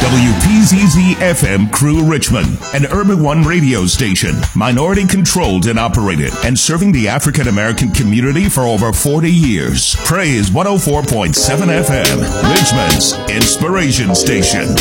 WPZZ FM Crew Richmond, an Urban One radio station, minority controlled and operated, and serving the African American community for over 40 years. Praise 104.7 FM, Richmond's inspiration station.